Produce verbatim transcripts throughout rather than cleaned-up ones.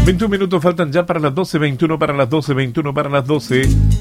veintiún minutos faltan ya para las doce, veintiuno para las doce, veintiuno para las doce.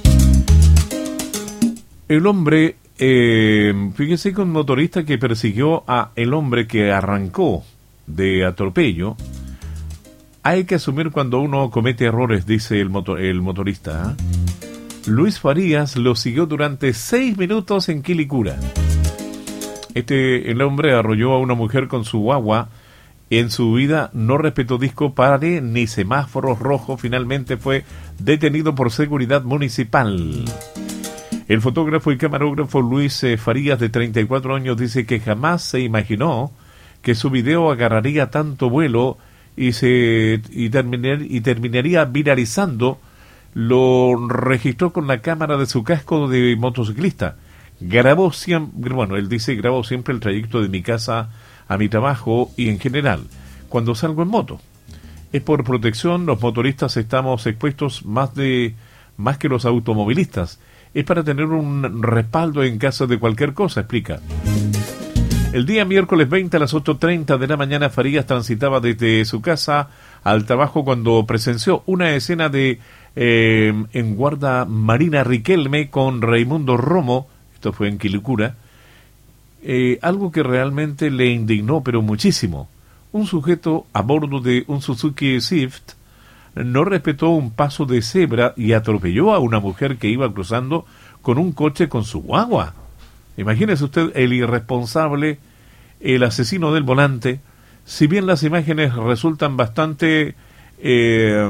El hombre, eh, fíjese que un motorista que persiguió a el hombre que arrancó de atropello. Hay que asumir cuando uno comete errores, dice el, motor, el motorista. ¿eh? Luis Farías lo siguió durante seis minutos en Quilicura. Este, el hombre arrolló a una mujer con su guagua. En su vida no respetó disco pare ni semáforos rojos. Finalmente fue detenido por seguridad municipal. El fotógrafo y camarógrafo Luis eh, Farías, de treinta y cuatro años, dice que jamás se imaginó que su video agarraría tanto vuelo y se y, terminar, y terminaría viralizando. Lo registró con la cámara de su casco de motociclista. Grabó siempre, bueno, él dice, grabó siempre el trayecto de mi casa a mi trabajo y en general, cuando salgo en moto. Es por protección, los motoristas estamos expuestos más de más que los automovilistas. Es para tener un respaldo en caso de cualquier cosa, explica. El día miércoles veinte a las ocho treinta de la mañana, Farías transitaba desde su casa al trabajo cuando presenció una escena de eh, en Guarda Marina Riquelme con Raimundo Romo. Esto fue en Quilicura. Eh, algo que realmente le indignó, pero muchísimo. Un sujeto a bordo de un Suzuki Swift no respetó un paso de cebra y atropelló a una mujer que iba cruzando con un coche con su guagua. Imagínese usted, el irresponsable, el asesino del volante. Si bien las imágenes resultan bastante... Eh,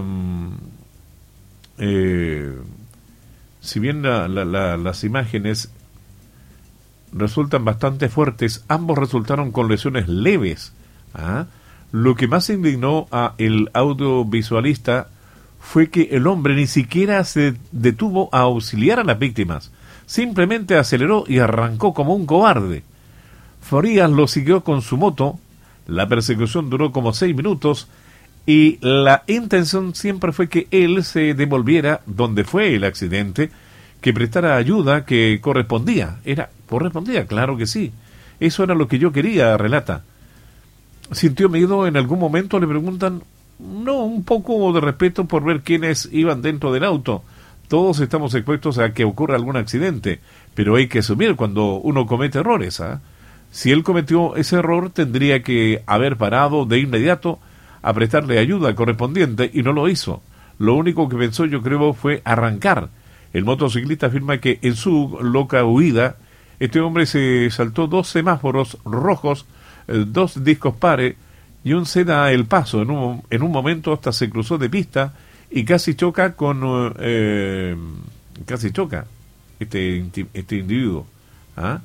eh, si bien la, la, la, las imágenes resultan bastante fuertes, ambos resultaron con lesiones leves. ¿ah? Lo que más indignó a el audiovisualista fue que el hombre ni siquiera se detuvo a auxiliar a las víctimas. Simplemente aceleró y arrancó como un cobarde. Farías lo siguió con su moto. La persecución duró como seis minutos y la intención siempre fue que él se devolviera donde fue el accidente, que prestara ayuda que correspondía. Era correspondía, claro que sí. Eso era lo que yo quería, relata. ¿Sintió miedo en algún momento? Le preguntan. No, un poco de respeto por ver quiénes iban dentro del auto. Todos estamos expuestos a que ocurra algún accidente, pero hay que asumir cuando uno comete errores. ¿eh? Si él cometió ese error, tendría que haber parado de inmediato a prestarle ayuda correspondiente y no lo hizo. Lo único que pensó, yo creo, fue arrancar. El motociclista afirma que en su loca huida, este hombre se saltó dos semáforos rojos, eh, dos discos pares y un ceda el paso. En un, en un momento hasta se cruzó de pista y casi choca con eh, casi choca este, este individuo. ¿ah?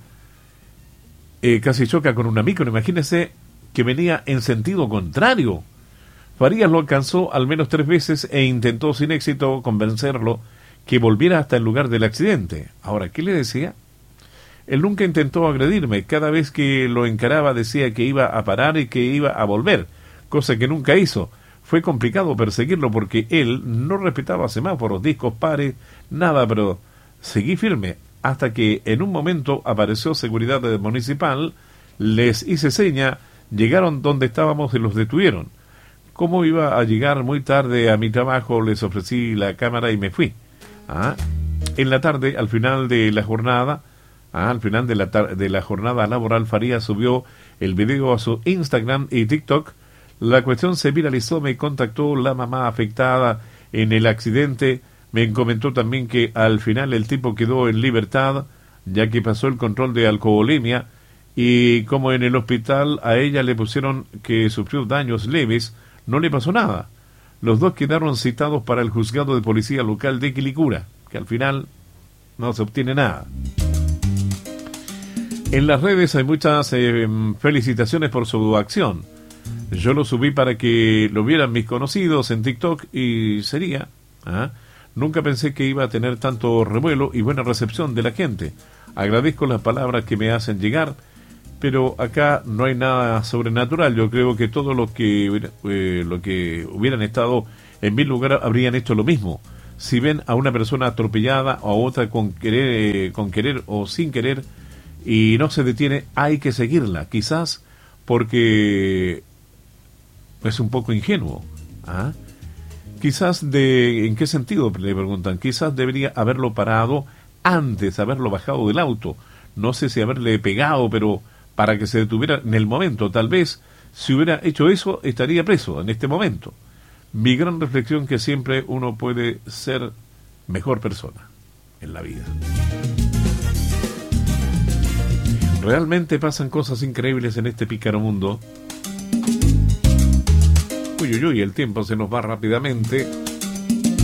Eh, casi choca con una micro. Imagínese que venía en sentido contrario. Farías lo alcanzó al menos tres veces e intentó sin éxito convencerlo que volviera hasta el lugar del accidente. Ahora, ¿qué le decía? Él nunca intentó agredirme. Cada vez que lo encaraba decía que iba a parar y que iba a volver, cosa que nunca hizo. Fue complicado perseguirlo porque él no respetaba semáforos, discos pares, nada, pero seguí firme hasta que en un momento apareció seguridad municipal, les hice seña, llegaron donde estábamos y los detuvieron. Como iba a llegar muy tarde a mi trabajo, les ofrecí la cámara y me fui. Ah, en la tarde, al final de la jornada, ah, al final de la, de la jornada laboral, Farías subió el video a su Instagram y TikTok. La cuestión se viralizó, me contactó la mamá afectada en el accidente, me comentó también que al final el tipo quedó en libertad, ya que pasó el control de alcoholemia, y como en el hospital a ella le pusieron que sufrió daños leves, no le pasó nada. Los dos quedaron citados para el juzgado de policía local de Quilicura, que al final no se obtiene nada. En las redes hay muchas eh, felicitaciones por su acción. Yo lo subí para que lo vieran mis conocidos en TikTok y sería. ¿ah? Nunca pensé que iba a tener tanto revuelo y buena recepción de la gente. Agradezco las palabras que me hacen llegar, pero acá no hay nada sobrenatural. Yo creo que todos los que, eh, lo que hubieran estado en mi lugar habrían hecho lo mismo. Si ven a una persona atropellada o a otra con querer, eh, con querer o sin querer y no se detiene, hay que seguirla. Quizás porque es un poco ingenuo. ¿ah? Quizás de... ¿En qué sentido? Le preguntan. Quizás debería haberlo parado antes, haberlo bajado del auto. No sé si haberle pegado, pero para que se detuviera en el momento. Tal vez, si hubiera hecho eso, estaría preso en este momento. Mi gran reflexión que siempre uno puede ser mejor persona en la vida. Realmente pasan cosas increíbles en este pícaro mundo. Uy, uy, uy, el tiempo se nos va rápidamente.